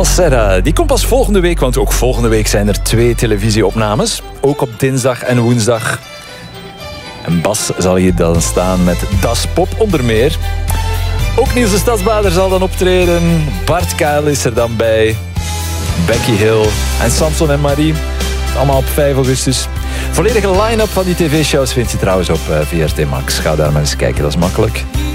Bas Serra, die komt pas volgende week, want ook volgende week zijn er 2 televisieopnames. Ook op dinsdag en woensdag. En Bas zal hier dan staan met Das Pop onder meer. Ook Niels de Stadsbader zal dan optreden. Bart Kuil is er dan bij. Becky Hill en Samson en Marie. Allemaal op 5 augustus. Volledige line-up van die tv-shows vind je trouwens op VRT Max. Ga daar maar eens kijken, dat is makkelijk.